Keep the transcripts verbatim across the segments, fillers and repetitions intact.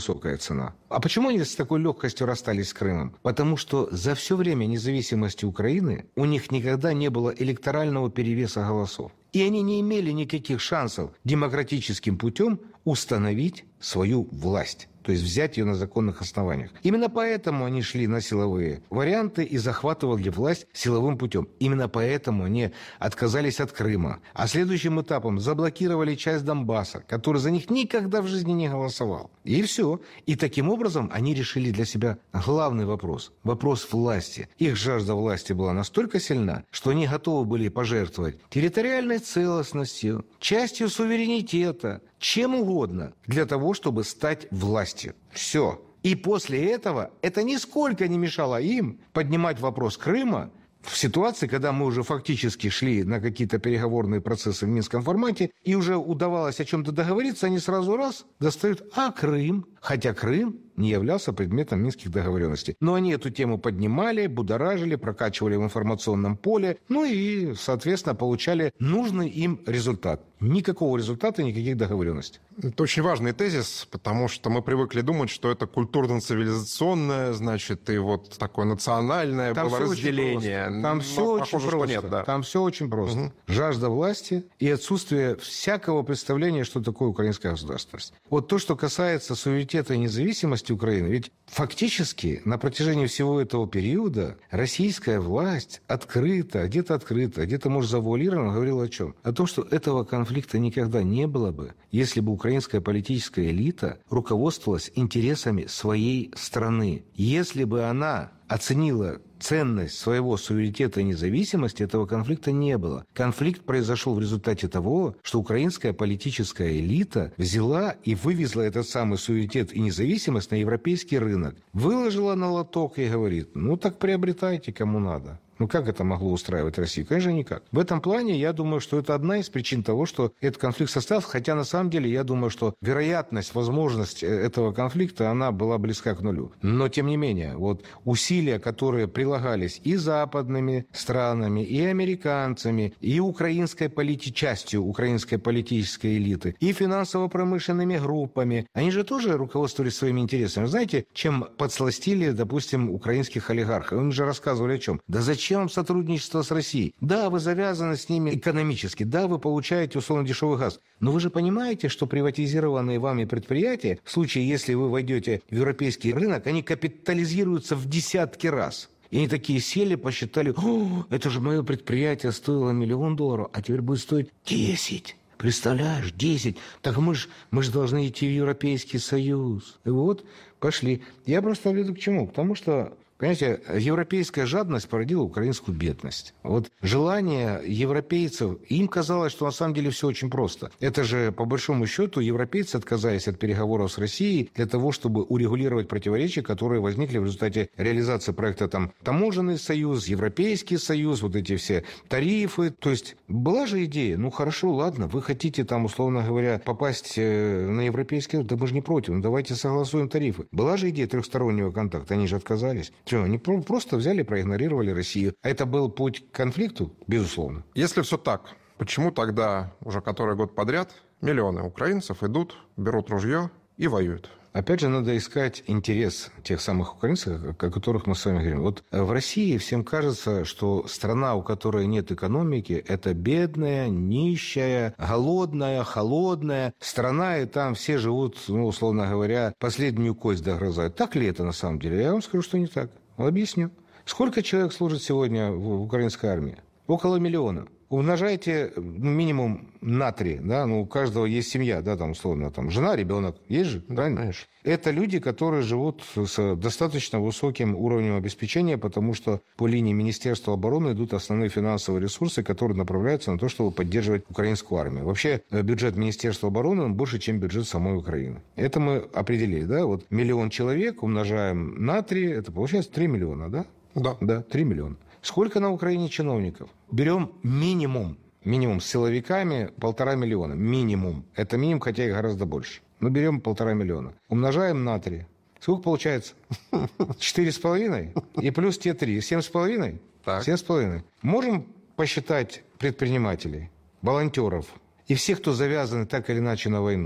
высокая цена. А почему они с такой легкостью расстались с Крымом? Потому что за все время независимости Украины у них никогда не было электорального перевеса голосов. И они не имели никаких шансов демократическим путем установить свою власть. То есть взять ее на законных основаниях. Именно поэтому они шли на силовые варианты и захватывали власть силовым путем. Именно поэтому они отказались от Крыма. А следующим этапом заблокировали часть Донбасса, который за них никогда в жизни не голосовал. И все. И таким образом они решили для себя главный вопрос. Вопрос власти. Их жажда власти была настолько сильна, что они готовы были пожертвовать территориальной целостностью, частью суверенитета, чем угодно для того, чтобы стать властью. Все. И после этого это нисколько не мешало им поднимать вопрос Крыма в ситуации, когда мы уже фактически шли на какие-то переговорные процессы в Минском формате, и уже удавалось о чем-то договориться, они сразу раз достают, а Крым? Хотя Крым не являлся предметом минских договоренностей. Но они эту тему поднимали, будоражили, прокачивали в информационном поле, ну и, соответственно, получали нужный им результат. Никакого результата, никаких договоренностей. Это очень важный тезис, потому что мы привыкли думать, что это культурно-цивилизационное, значит, и вот такое национальное Там было разделение. Там все очень похоже, просто. Нет, да. Там все очень просто. Угу. Жажда власти и отсутствие всякого представления, что такое украинская государственность. Вот то, что касается суверенитета и независимости Украины, ведь фактически на протяжении всего этого периода российская власть открыто, где-то открыто, где-то, может, завуалированно говорила о чем? О том, что этого конфликта никогда не было бы, если бы украинская политическая элита руководствовалась интересами своей страны. Если бы она оценила ценность своего суверенитета и независимости, этого конфликта не было. Конфликт произошел в результате того, что украинская политическая элита взяла и вывезла этот самый суверенитет и независимость на европейский рынок. Выложила на лоток и говорит, ну так приобретайте, кому надо. Ну как это могло устраивать Россию? Конечно, никак. В этом плане я думаю, что это одна из причин того, что этот конфликт состоялся, хотя на самом деле я думаю, что вероятность, возможность этого конфликта, она была близка к нулю. Но тем не менее, вот усилия, которые прилагались и западными странами, и американцами, и украинской полити... частью украинской политической элиты, и финансово-промышленными группами, они же тоже руководствовались своими интересами. Знаете, чем подсластили, допустим, украинских олигархов? Им же рассказывали о чем? Да зачем? Зачем вам сотрудничество с Россией? Да, вы завязаны с ними экономически, да, вы получаете условно дешевый газ. Но вы же понимаете, что приватизированные вами предприятия, в случае, если вы войдете в европейский рынок, они капитализируются в десятки раз. И они такие сели, посчитали, о, это же мое предприятие стоило миллион долларов, а теперь будет стоить десять. Представляешь, десять. Так мы же мы ж должны идти в Европейский Союз. И вот пошли. Я просто веду к чему? К тому, что... Понимаете, европейская жадность породила украинскую бедность. Вот желание европейцев, им казалось, что на самом деле все очень просто. Это же, по большому счету, европейцы отказались от переговоров с Россией для того, чтобы урегулировать противоречия, которые возникли в результате реализации проекта там таможенный союз, Европейский союз, вот эти все тарифы. То есть была же идея, ну хорошо, ладно, вы хотите там, условно говоря, попасть на европейский, да мы же не против, ну давайте согласуем тарифы. Была же идея трехстороннего контакта, они же отказались. Что, они просто взяли и проигнорировали Россию. А это был путь к конфликту? Безусловно. Если все так, почему тогда уже который год подряд миллионы украинцев идут, берут ружье и воюют? Опять же, надо искать интерес тех самых украинцев, о которых мы с вами говорим. Вот в России всем кажется, что страна, у которой нет экономики, это бедная, нищая, голодная, холодная страна, и там все живут, ну, условно говоря, последнюю кость догрызают. Так ли это на самом деле? Я вам скажу, что не так. Объясню. Сколько человек служит сегодня в украинской армии? Около миллиона. Умножайте минимум на три, да, ну, у каждого есть семья, да, там, условно, там, жена, ребенок, есть же, да, правильно? Конечно. Это люди, которые живут с достаточно высоким уровнем обеспечения, потому что по линии Министерства обороны идут основные финансовые ресурсы, которые направляются на то, чтобы поддерживать украинскую армию. Вообще, бюджет Министерства обороны, он больше, чем бюджет самой Украины. Это мы определили, да, вот миллион человек умножаем на три, это получается три миллиона, да? Да. Да, три миллиона. Сколько на Украине чиновников? Берем минимум. Минимум с силовиками полтора миллиона. Минимум. Это минимум, хотя и гораздо больше. Мы берем полтора миллиона. Умножаем на три. Сколько получается? Четыре с половиной? И плюс те три. Семь с половиной? Семь с половиной. Можем посчитать предпринимателей, волонтеров и всех, кто завязаны так или иначе на войну.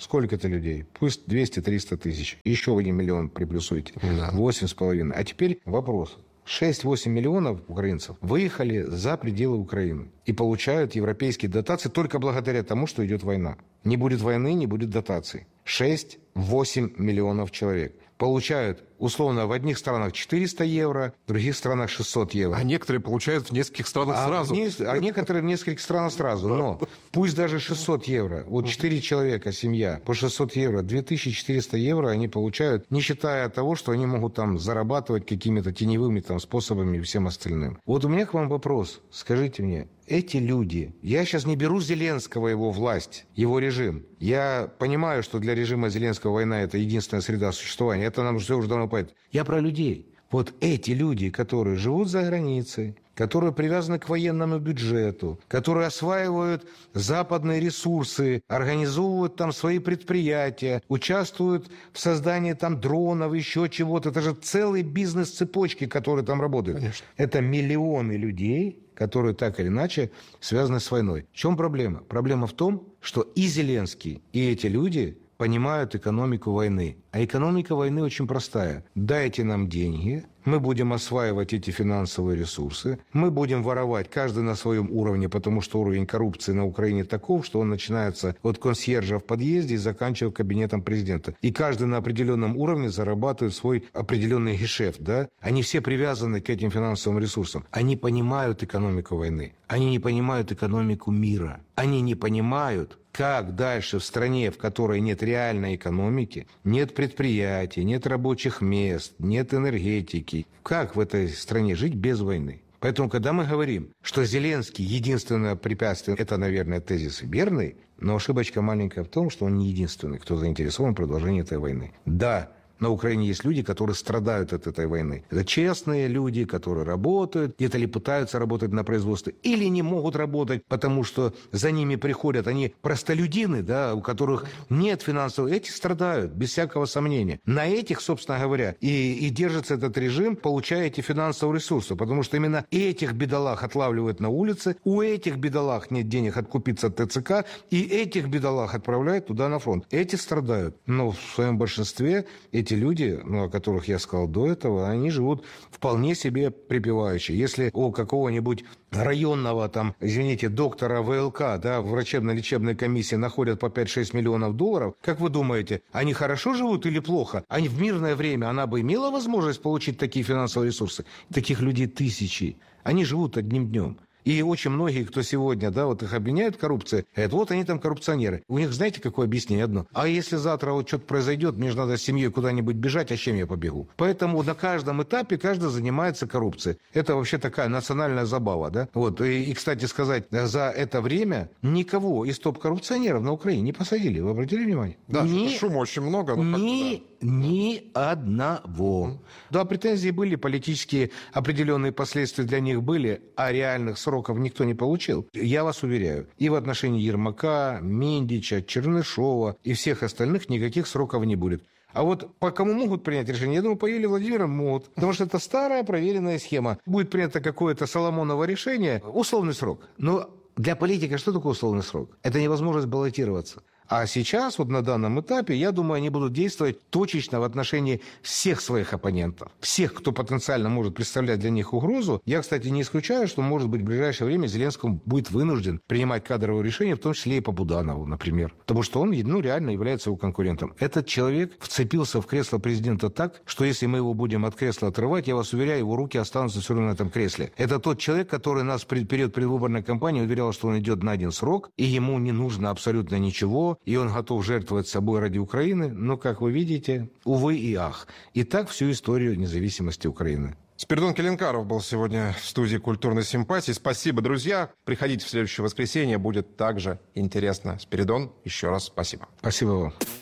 Сколько это людей? Пусть двести-триста тысяч. Еще вы не миллион приплюсуете. Да. Восемь с половиной. А теперь вопрос. шесть-восемь миллионов украинцев выехали за пределы Украины и получают европейские дотации только благодаря тому, что идет война. Не будет войны, не будет дотаций. шесть-восемь миллионов человек получают, условно, в одних странах четыреста евро, в других странах шестьсот евро. А некоторые получают в нескольких странах А, сразу. не- а некоторые в нескольких странах сразу. Но пусть даже шестьсот евро. Вот четыре человека, семья, по шестьсот евро, две тысячи четыреста евро они получают, не считая того, что они могут там зарабатывать какими-то теневыми там способами и всем остальным. Вот у меня к вам вопрос. Скажите мне, эти люди, я сейчас не беру Зеленского, его власть, его режим. Я понимаю, что для режима Зеленского война – это единственная среда существования. Это нам все уже давно понятно. Я про людей. Вот эти люди, которые живут за границей, которые привязаны к военному бюджету, которые осваивают западные ресурсы, организовывают там свои предприятия, участвуют в создании там дронов, еще чего-то. Это же целый бизнес цепочки, которые там работают. Конечно. Это миллионы людей, которые так или иначе связаны с войной. В чем проблема? Проблема в том, что и Зеленский, и эти люди понимают экономику войны. А экономика войны очень простая. Дайте нам деньги, мы будем осваивать эти финансовые ресурсы, мы будем воровать каждый на своем уровне, потому что уровень коррупции на Украине таков, что он начинается от консьержа в подъезде и заканчивая кабинетом президента. И каждый на определенном уровне зарабатывает свой определенный гешефт. Да? Они все привязаны к этим финансовым ресурсам. Они понимают экономику войны. Они не понимают экономику мира. Они не понимают, как дальше в стране, в которой нет реальной экономики, нет предприятий, нет рабочих мест, нет энергетики, как в этой стране жить без войны? Поэтому, когда мы говорим, что Зеленский единственное препятствие, это, наверное, тезис верный, но ошибочка маленькая в том, что он не единственный, кто заинтересован в продолжении этой войны. Да, на Украине есть люди, которые страдают от этой войны. Это честные люди, которые работают, где-то ли пытаются работать на производстве, или не могут работать, потому что за ними приходят, они простолюдины, да, у которых нет финансового. Эти страдают, без всякого сомнения. На этих, собственно говоря, и, и держится этот режим, получая эти финансовые ресурсы, потому что именно этих бедолаг отлавливают на улице, у этих бедолаг нет денег откупиться от ТЦК, и этих бедолаг отправляют туда на фронт. Эти страдают. Но в своем большинстве эти люди, ну, о которых я сказал до этого, они живут вполне себе припеваючи. Если у какого-нибудь районного, там, извините, доктора ВЛК, да, врачебно-лечебной комиссии находят по пять-шесть миллионов долларов, как вы думаете, они хорошо живут или плохо? Они в мирное время, она бы имела возможность получить такие финансовые ресурсы? Таких людей тысячи. Они живут одним днем. И очень многие, кто сегодня, да, вот их обвиняют в коррупции, говорят, вот они там коррупционеры. У них, знаете, какое объяснение одно? А если завтра вот что-то произойдет, мне же надо с семьей куда-нибудь бежать, а с чем я побегу? Поэтому на каждом этапе каждый занимается коррупцией. Это вообще такая национальная забава, да? Вот, и, и, кстати сказать, за это время никого из топ-коррупционеров на Украине не посадили. Вы обратили внимание? Да, Ни, шума очень много. но ни, как-то да. ни одного. Да, претензии были, политические определенные последствия для них были, а реальных сроков никто не получил. Я вас уверяю, и в отношении Ермака, Миндича, Чернышова и всех остальных никаких сроков не будет. А вот по кому могут принять решение? Я думаю, по Юлии Владимировне могут. Потому что это старая проверенная схема. Будет принято какое-то Соломоново решение, условный срок. Но для политика что такое условный срок? Это невозможность баллотироваться. А сейчас, вот на данном этапе, я думаю, они будут действовать точечно в отношении всех своих оппонентов. Всех, кто потенциально может представлять для них угрозу. Я, кстати, не исключаю, что, может быть, в ближайшее время Зеленский будет вынужден принимать кадровые решения, в том числе и по Буданову, например. Потому что он, ну, реально является его конкурентом. Этот человек вцепился в кресло президента так, что если мы его будем от кресла отрывать, я вас уверяю, его руки останутся все равно на этом кресле. Это тот человек, который нас в период предвыборной кампании уверял, что он идет на один срок, и ему не нужно абсолютно ничего, и он готов жертвовать собой ради Украины, но, как вы видите, увы и ах. И так всю историю независимости Украины. Спиридон Келенкаров был сегодня в студии «Культурной симпатии». Спасибо, друзья. Приходите в следующее воскресенье, будет также интересно. Спиридон, еще раз спасибо. Спасибо вам.